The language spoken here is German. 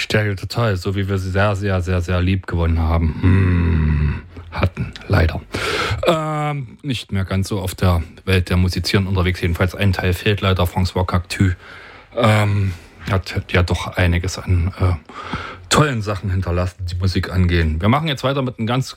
Stereo Total, so wie wir sie sehr, sehr, sehr, sehr lieb gewonnen haben. Hatten, leider. Nicht mehr ganz so auf der Welt der Musizieren unterwegs. Jedenfalls ein Teil fehlt leider. François Cactus hat ja doch einiges an tollen Sachen hinterlassen, die Musik angehen. Wir machen jetzt weiter mit einem ganz